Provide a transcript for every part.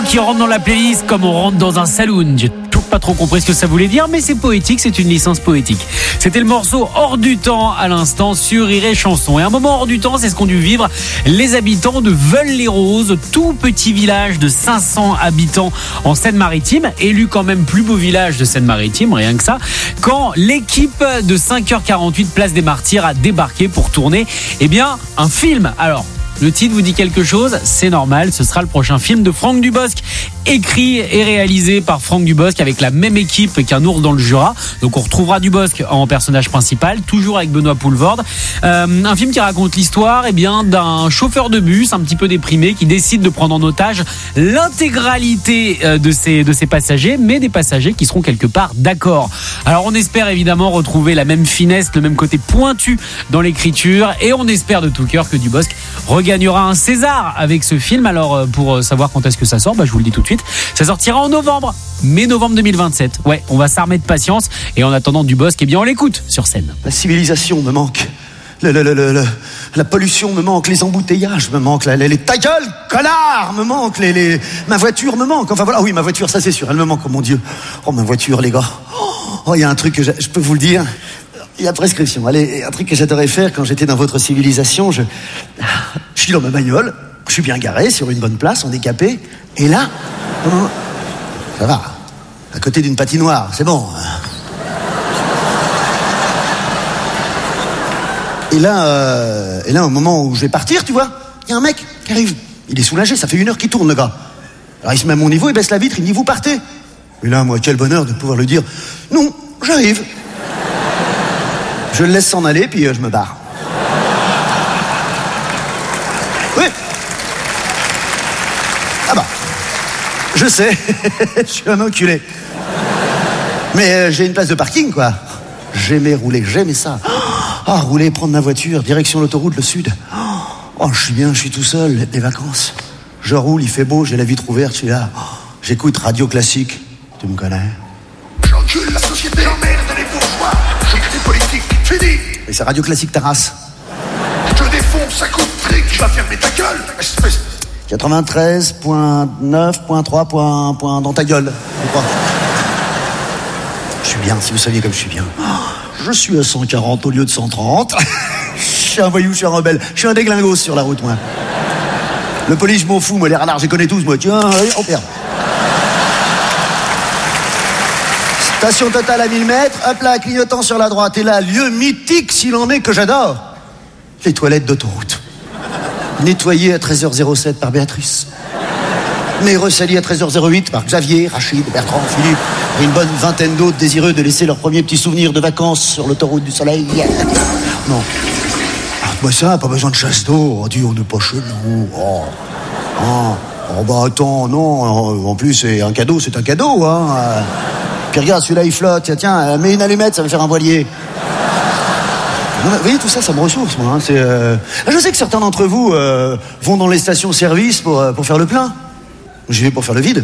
qui rentre dans la playlist comme on rentre dans un saloon. J'ai toujours pas trop compris ce que ça voulait dire, mais c'est poétique, c'est une licence poétique. C'était le morceau Hors du temps à l'instant sur Rire et Chanson. Et un moment hors du temps, c'est ce qu'ont dû vivre les habitants de Veules-les-Roses, tout petit village de 500 habitants en Seine-Maritime, élu quand même plus beau village de Seine-Maritime, rien que ça, quand l'équipe de 5h48 Place des Martyrs a débarqué pour tourner, un film. Alors, le titre vous dit quelque chose, c'est normal, ce sera le prochain film de Franck Dubosc, écrit et réalisé par Franck Dubosc avec la même équipe qu'Un ours dans le Jura. Donc on retrouvera Dubosc en personnage principal, toujours avec Benoît Poelvoorde. Un film qui raconte l'histoire d'un chauffeur de bus un petit peu déprimé qui décide de prendre en otage l'intégralité de ses passagers, mais des passagers qui seront quelque part d'accord. Alors on espère évidemment retrouver la même finesse, le même côté pointu dans l'écriture, et on espère de tout cœur que Dubosc regagnera un César avec ce film. Alors pour savoir quand est-ce que ça sort, je vous le dis tout de suite, ça sortira en novembre, mai-novembre 2027. Ouais, on va s'armer de patience, et en attendant Dubosc, on l'écoute sur scène. La civilisation me manque, la pollution me manque, les embouteillages me manquent, les ta gueule, connard, me manque, ma voiture me manque. Enfin voilà, oui, ma voiture, ça c'est sûr, elle me manque, oh mon Dieu. Oh, ma voiture, les gars. Oh, il y a un truc que je peux vous le dire. Il y a prescription. Allez, un truc que j'adorais faire quand j'étais dans votre civilisation, je suis dans ma bagnole, je suis bien garé sur une bonne place, en décapé, et là, ça va, à côté d'une patinoire, c'est bon. Et là, au moment où je vais partir, tu vois, il y a un mec qui arrive. Il est soulagé, ça fait 1 heure qu'il tourne, le gars. Alors il se met à mon niveau, il baisse la vitre, il me dit, vous partez. Et là, moi, quel bonheur de pouvoir lui dire, non, j'arrive. Je le laisse s'en aller, puis je me barre. Oui. Ah bah, je sais, je suis un enculé. Mais j'ai une place de parking, quoi. J'aimais rouler, j'aimais ça. Rouler, prendre ma voiture, direction l'autoroute, le sud. Oh, je suis bien, je suis tout seul, des vacances. Je roule, il fait beau, j'ai la vitre ouverte, je suis là. J'écoute Radio Classique, tu me connais. J'encule la société, j'emmerde les bourgeois. Je crée des politiques, fini. Et c'est Radio Classique ta race. Je te défonce, ça coûte fric, je vais fermer ta gueule, espèce. 93.9.3 point dans ta gueule, je crois. Je suis bien, si vous saviez comme je suis bien. Je suis à 140 au lieu de 130. Je suis un voyou, je suis un rebelle. Je suis un déglingos sur la route, moi. Le police, je m'en fous, moi, les radars, je les connais tous, moi. Tiens, on perd. Station Total à 1000 mètres, hop là, clignotant sur la droite. Et là, lieu mythique, s'il en est, que j'adore. Les toilettes d'autoroute. Nettoyées à 13h07 par Béatrice. Mais ressalis à 13h08 par Xavier, Rachid, Bertrand, Philippe, et une bonne vingtaine d'autres désireux de laisser leurs premiers petits souvenirs de vacances sur l'autoroute du soleil. Non. Moi ça, pas besoin de chasse d'eau. Oh, dis, on n'est pas chez nous. Oh, bah attends, non. En plus, c'est un cadeau, hein. Puis regarde, celui-là, il flotte. Tiens, mets une allumette, ça va faire un voilier. Non, vous voyez, tout ça, ça me ressource, moi. Hein. Je sais que certains d'entre vous vont dans les stations-service pour faire le plein. J'y vais pour faire le vide.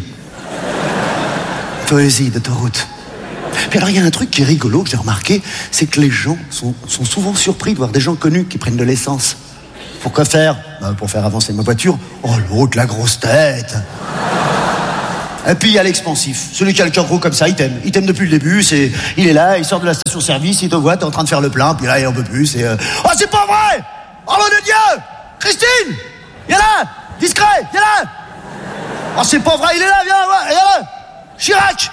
Poésie d'autoroute. Puis alors, il y a un truc qui est rigolo, que j'ai remarqué, c'est que les gens sont souvent surpris de voir des gens connus qui prennent de l'essence. Pourquoi faire ? Pour faire avancer ma voiture. Oh, l'autre, la grosse tête. Et puis, il y a l'expansif. Celui qui a le cœur gros comme ça, il t'aime. Il t'aime depuis le début. Il est là, il sort de la station-service, il te voit, t'es en train de faire le plein, puis là, il en peut plus. Oh, c'est pas vrai ! Oh, nom de Dieu ! Christine ! Viens là ! Discret ! Viens là ! Oh, c'est pas vrai, il est là, viens là! Chirac!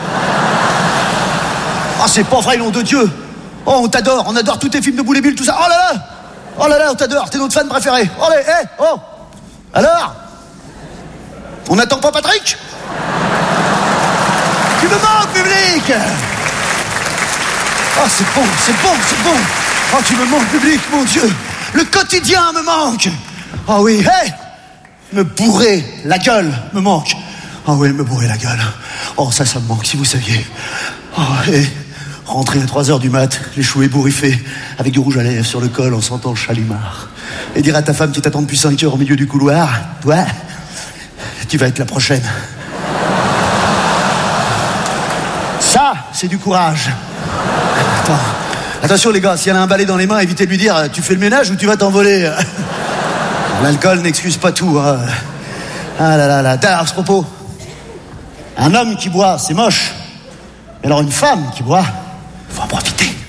Oh, c'est pas vrai, nom de Dieu! Oh, on t'adore, on adore tous tes films de Boule et Bill, tout ça. Oh là là, on t'adore, t'es notre fan préféré. Oh, allez, oh! Alors? On n'attend pas Patrick? Tu me manques, public! Oh, c'est bon. Oh, tu me manques, public, mon Dieu! Le quotidien me manque! Oh oui, hey! Me bourrer la gueule me manque. Ah oui, me bourrer la gueule. Oh, ça me manque, si vous saviez. Oh, et rentrer à 3h du mat, les cheveux ébouriffés, avec du rouge à lèvres sur le col en sentant le chalimard. Et dire à ta femme qui t'attend depuis 5 heures au milieu du couloir, toi, tu vas être la prochaine. Ça, c'est du courage. Attention les gars, si elle a un balai dans les mains, évitez de lui dire, tu fais le ménage ou tu vas t'envoler. L'alcool n'excuse pas tout. Hein. Ah là là là. À ce propos, Un homme qui boit, c'est moche. Mais alors une femme qui boit, faut en profiter.